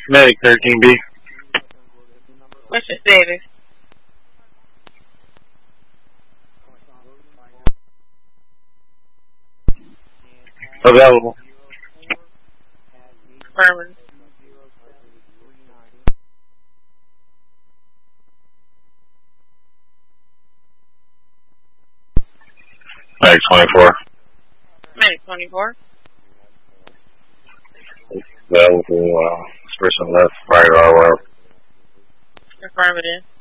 Medic 13B. What's your status? Available. Affirmative. Medic 24. Medic 24. Available, this person left prior to our well. Affirmative.